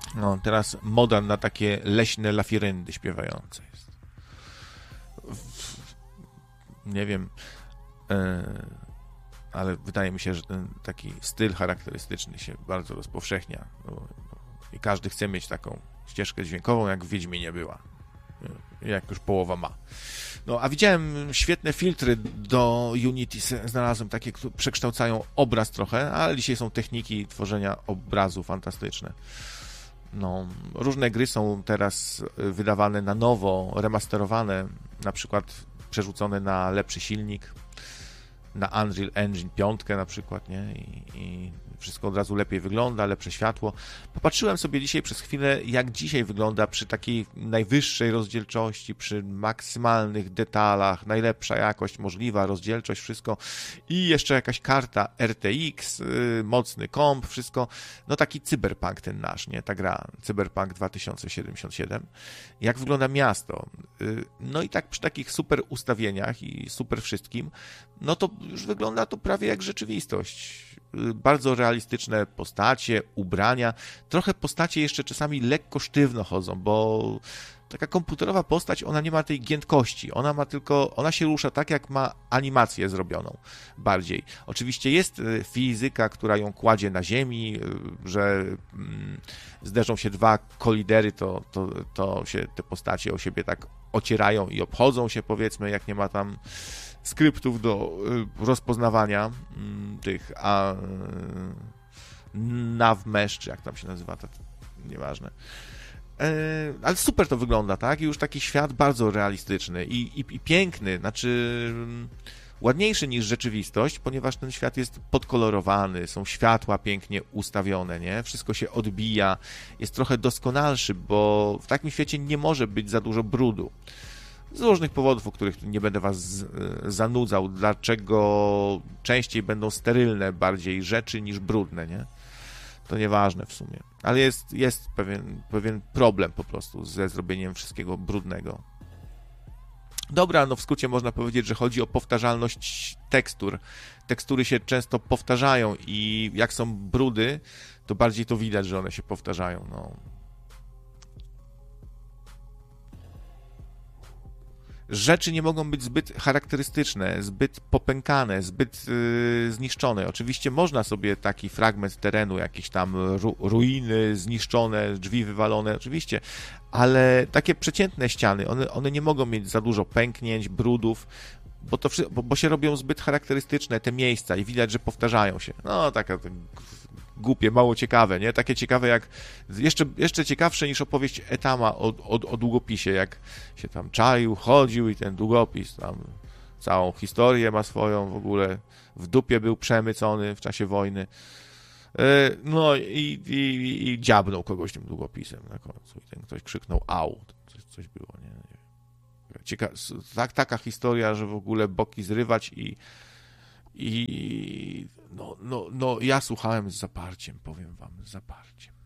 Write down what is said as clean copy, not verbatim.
No, teraz moda na takie leśne lafiryndy śpiewające jest. Nie wiem, ale wydaje mi się, że ten taki styl charakterystyczny się bardzo rozpowszechnia. I każdy chce mieć taką ścieżkę dźwiękową, jak w Wiedźminie była. Jak już połowa ma. No, a widziałem świetne filtry do Unity, znalazłem takie, które przekształcają obraz trochę, ale dzisiaj są techniki tworzenia obrazu fantastyczne. No, różne gry są teraz wydawane na nowo, remasterowane, na przykład przerzucone na lepszy silnik, na Unreal Engine 5 na przykład, nie? I wszystko od razu lepiej wygląda, lepsze światło. Popatrzyłem sobie dzisiaj przez chwilę, jak dzisiaj wygląda przy takiej najwyższej rozdzielczości, przy maksymalnych detalach, najlepsza jakość możliwa, rozdzielczość, wszystko i jeszcze jakaś karta RTX, mocny komp, wszystko. No taki cyberpunk ten nasz, nie? Ta gra, Cyberpunk 2077. Jak wygląda miasto? No i tak przy takich super ustawieniach i super wszystkim, no to już wygląda to prawie jak rzeczywistość. Bardzo realistyczne postacie, ubrania. Trochę postacie jeszcze czasami lekko sztywno chodzą, bo taka komputerowa postać, ona nie ma tej giętkości. Ona się rusza tak, jak ma animację zrobioną bardziej. Oczywiście jest fizyka, która ją kładzie na ziemi, że zderzą się dwa kolidery, to się te postacie o siebie tak ocierają i obchodzą się, powiedzmy, jak nie ma tam skryptów do rozpoznawania tych NavMesh, czy jak tam się nazywa, to nieważne. Ale super to wygląda, tak? I już taki świat bardzo realistyczny i piękny, znaczy ładniejszy niż rzeczywistość, ponieważ ten świat jest podkolorowany, są światła pięknie ustawione, nie? Wszystko się odbija, jest trochę doskonalszy, bo w takim świecie nie może być za dużo brudu. Z różnych powodów, o których nie będę was zanudzał, dlaczego częściej będą sterylne bardziej rzeczy niż brudne, nie? To nieważne w sumie. Ale jest pewien problem po prostu ze zrobieniem wszystkiego brudnego. Dobra, no w skrócie można powiedzieć, że chodzi o powtarzalność tekstur. Tekstury się często powtarzają i jak są brudy, to bardziej to widać, że one się powtarzają, no. Rzeczy nie mogą być zbyt charakterystyczne, zbyt popękane, zbyt zniszczone. Oczywiście można sobie taki fragment terenu, jakieś tam ruiny zniszczone, drzwi wywalone, oczywiście, ale takie przeciętne ściany, one nie mogą mieć za dużo pęknięć, brudów, bo się robią zbyt charakterystyczne te miejsca i widać, że powtarzają się. No, taka głupie, mało ciekawe, nie? Takie ciekawe jak, jeszcze ciekawsze niż opowieść Etama o długopisie, jak się tam czaił, chodził i ten długopis tam całą historię ma swoją, w ogóle w dupie był przemycony w czasie wojny. No i dziabnął kogoś tym długopisem na końcu i ten ktoś krzyknął au, coś było, nie? Taka historia, że w ogóle boki zrywać i ja słuchałem z zaparciem, powiem wam, z zaparciem.